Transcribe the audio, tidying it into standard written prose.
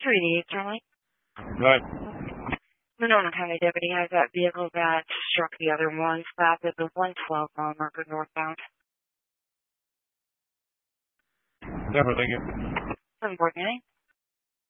3D, Charlie. Right. Monona County deputy has that vehicle that struck the other one stopped at the 112 mile marker northbound. Definitely. 749.